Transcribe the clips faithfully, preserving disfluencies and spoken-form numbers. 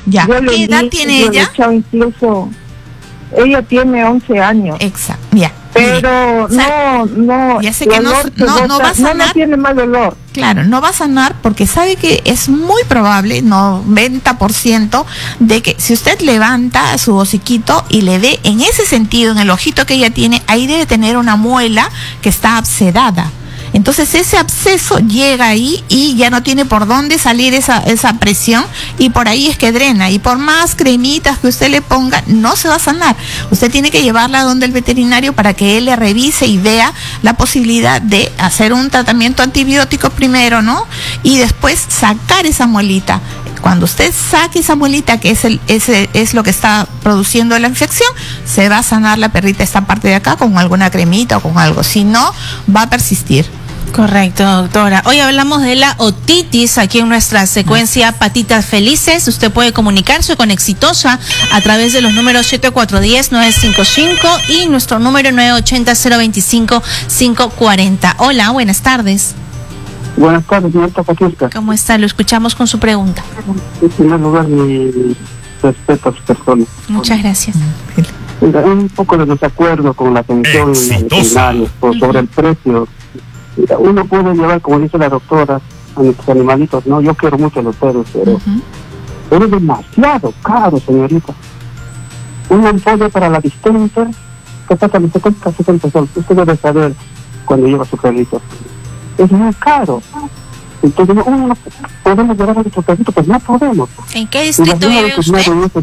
Ya. Yo le ¿Qué edad di, tiene yo le ella? echaba incluso, ella tiene once años. Exacto, ya. Pero o sea, no, no, ya sé que no, olor que no, no bota, va a sanar. No, no tiene mal olor. Claro, no va a sanar porque sabe que es muy probable, noventa por ciento, de que si usted levanta su hociquito y le ve en ese sentido, en el ojito que ella tiene, ahí debe tener una muela que está abscedada. Entonces ese absceso llega ahí y ya no tiene por dónde salir esa, esa presión y por ahí es que drena. Y por más cremitas que usted le ponga, no se va a sanar. Usted tiene que llevarla donde el veterinario para que él le revise y vea la posibilidad de hacer un tratamiento antibiótico primero, ¿no? Y después sacar esa muelita. Cuando usted saque esa muelita, que es, el, ese, es lo que está produciendo la infección, se va a sanar la perrita esta parte de acá con alguna cremita o con algo. Si no, va a persistir. Correcto, doctora. Hoy hablamos de la otitis aquí en nuestra secuencia Patitas Felices. Usted puede comunicarse con Exitosa a través de los números siete cuatro uno cero nueve cinco cinco y nuestro número nueve ocho cero cero dos cinco cinco cuatro cero. Hola, buenas tardes. Buenas tardes, señorita Patricia. ¿Cómo está? Lo escuchamos con su pregunta. En primer lugar, mi respeto a su persona. Muchas gracias. Mira, un poco de desacuerdo con la atención veterinaria sobre el precio. Mira, uno puede llevar, como dice la doctora, a nuestros animalitos, ¿no? Yo quiero mucho a los perros, pero, uh-huh. pero es demasiado caro, señorita. Un ampolla para la distemper que pasa los setenta, setenta soles. Usted debe saber cuando lleva su perrito. Es muy caro. Entonces, uno no podemos llevar a nuestro perrito, pues no podemos. ¿En qué distrito vive usted?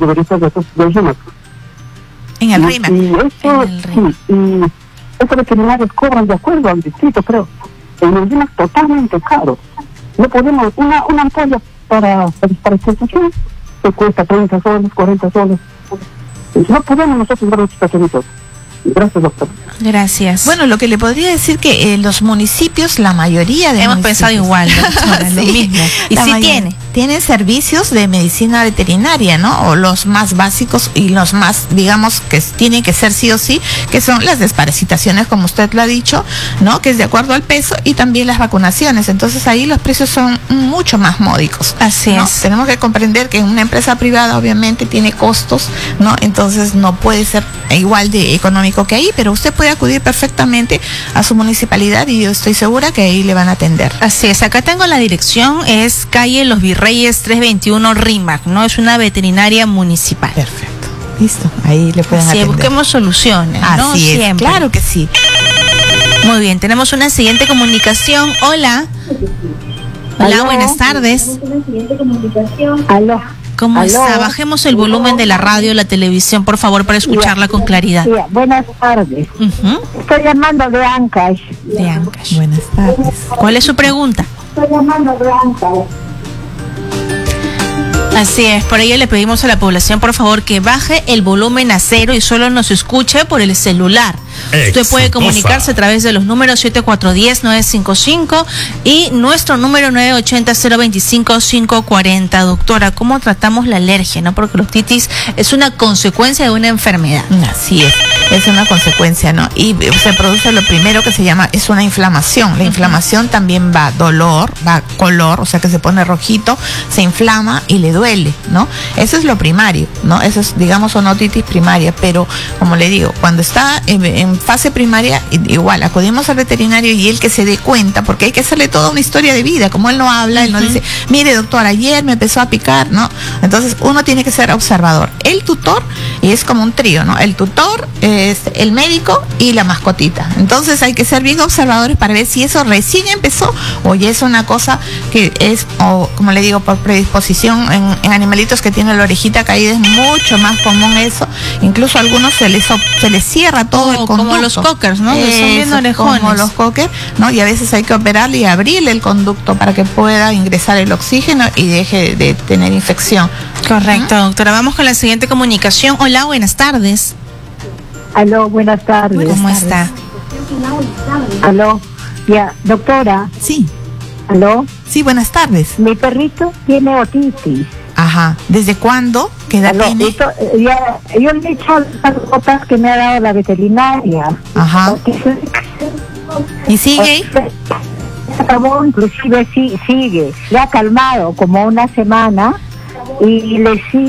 En el RIMAC. Y eso, sí, y estos veterinarios cobran de acuerdo al distrito, creo. En el RIMAC totalmente caro. No podemos, una, una ampolla para, para, para institución que cuesta treinta soles, cuarenta soles. No podemos nosotros llevar a nuestros perritos. Gracias, doctor. Gracias. Bueno, lo que le podría decir que eh, los municipios, la mayoría de hemos pensado igual, doctora, sí, lo mismo. Y sí tiene. Tienen servicios de medicina veterinaria, ¿no? O los más básicos y los más, digamos, que tienen que ser sí o sí, que son las desparasitaciones, como usted lo ha dicho, ¿no? Que es de acuerdo al peso y también las vacunaciones. Entonces ahí los precios son mucho más módicos. Así ¿no? es. Tenemos que comprender que una empresa privada obviamente tiene costos, ¿no? Entonces no puede ser igual de económico que ahí, pero usted puede acudir perfectamente a su municipalidad y yo estoy segura que ahí le van a atender. Así es, acá tengo la dirección, es calle Los Virreyes trescientos veintiuno RIMAC, ¿no? Es una veterinaria municipal. Perfecto, listo, ahí le pueden Así atender. Sí, busquemos soluciones, ¿no? Así es, siempre. Claro que sí. Muy bien, tenemos una siguiente comunicación. Hola. Hola, ¿Aló? buenas tardes. Aló. ¿Cómo ¿Aló? está? Bajemos el volumen de la radio, la televisión, por favor, para escucharla con claridad. Yeah, buenas tardes. Uh-huh. Estoy llamando de Ancash. De Ancash. Buenas tardes. ¿Cuál es su pregunta? Estoy llamando de Ancash. Así es, por ello le pedimos a la población, por favor, que baje el volumen a cero y solo nos escuche por el celular. Usted puede comunicarse a través de los números siete cuatro uno cero nueve cinco cinco y nuestro número nueve ocho cero cero dos cinco cinco cuatro cero. Doctora, ¿cómo tratamos la alergia? ¿No? Porque la otitis es una consecuencia de una enfermedad. Así es, es una consecuencia, ¿no? Y se produce lo primero que se llama, es una inflamación. La inflamación también va dolor, va color, o sea que se pone rojito, se inflama y le duele, ¿no? Eso es lo primario, ¿no? Eso es, digamos, una otitis primaria, pero como le digo, cuando está en, en fase primaria, igual, acudimos al veterinario y él que se dé cuenta, porque hay que hacerle toda una historia de vida, como él no habla, él no dice, mire doctor, ayer me empezó a picar, ¿no? Entonces uno tiene que ser observador, el tutor, y es como un trío, ¿no? El tutor, es el médico y la mascotita. Entonces hay que ser bien observadores para ver si eso recién empezó o ya es una cosa que es, o como le digo, por predisposición en, en animalitos que tienen la orejita caída, es mucho más común eso. Incluso a algunos se les, se les cierra todo oh, el conducto. Como los cockers, ¿no? Que son bien orejones. Como los cockers, ¿no? Y a veces hay que operarle y abrirle el conducto para que pueda ingresar el oxígeno y deje de tener infección. Correcto, ¿Mm? Doctora. Vamos con la siguiente comunicación. Hola, buenas tardes. Aló, buenas tardes. ¿Cómo buenas está? tardes. Aló, ya, doctora. Sí. Aló. Sí, buenas tardes. Mi perrito tiene otitis. Ajá. ¿Desde cuándo? ¿Qué edad Aló, tiene? esto, ya, yo le he hecho las gotas que me ha dado la veterinaria. Ajá. Otitis. ¿Y sigue? Se acabó, inclusive sí, sigue. Le ha calmado como una semana y le sigue.